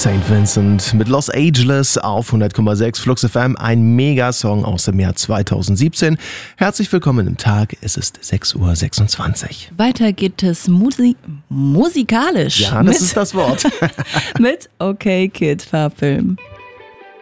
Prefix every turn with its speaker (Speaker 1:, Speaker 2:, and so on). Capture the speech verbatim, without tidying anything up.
Speaker 1: Saint Vincent mit Los Angeles auf hundert Komma sechs Flux F M, ein Megasong aus dem Jahr zweitausendsiebzehn. Herzlich willkommen im Tag, es ist sechs Uhr sechsundzwanzig.
Speaker 2: Weiter geht es musi- musikalisch.
Speaker 1: Ja, das
Speaker 2: mit,
Speaker 1: ist das Wort.
Speaker 2: mit Okay Kid Farbfilm.